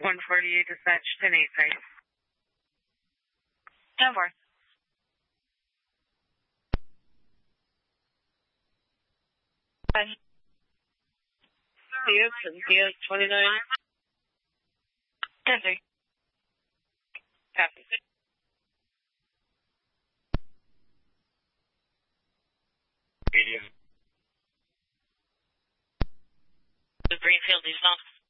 148 dispatch 10-8, right? 10-4. Bye. DS 29. 10-3. Copy. Medium. Greenfield, eastbound.